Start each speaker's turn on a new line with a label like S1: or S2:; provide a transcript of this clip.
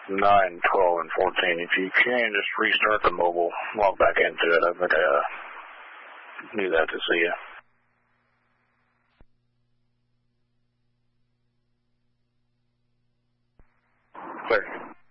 S1: 9, 12, and 14. If you can, just restart the mobile, log back into it. I think I knew that to see you. Clear.